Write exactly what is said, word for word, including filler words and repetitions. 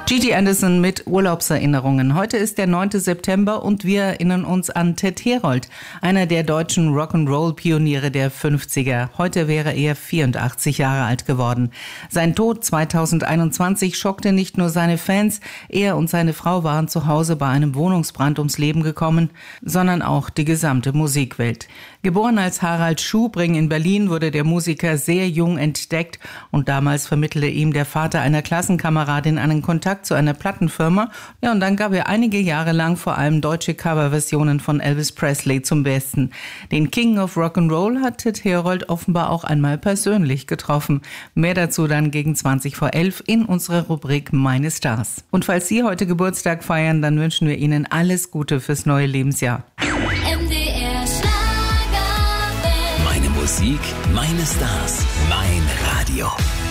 Gigi Anderson mit Urlaubserinnerungen. Heute ist der neunte September und wir erinnern uns an Ted Herold, einer der deutschen Rock'n'Roll-Pioniere der fünfziger. Heute wäre er vierundachtzig Jahre alt geworden. Sein Tod zweitausendeinundzwanzig schockte nicht nur seine Fans, er und seine Frau waren zu Hause bei einem Wohnungsbrand ums Leben gekommen, sondern auch die gesamte Musikwelt. Geboren als Harald Schubring in Berlin, wurde der Musiker sehr jung entdeckt und damals vermittelte ihm der Vater einer Klassenkameradin einen Kontakt zu einer Plattenfirma. Ja, und dann gab er einige Jahre lang vor allem deutsche Coverversionen von Elvis Presley zum Besten. Den King of Rock'n'Roll hat Ted Herold offenbar auch einmal persönlich getroffen. Mehr dazu dann gegen zwanzig vor elf in unserer Rubrik Meine Stars. Und falls Sie heute Geburtstag feiern, dann wünschen wir Ihnen alles Gute fürs neue Lebensjahr. M D R Schlager. Meine Musik, meine Stars, mein Radio.